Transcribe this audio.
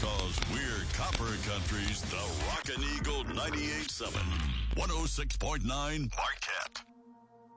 Cause we're Copper Country's The Rockin' Eagle 98.7, 106.9 Marquette.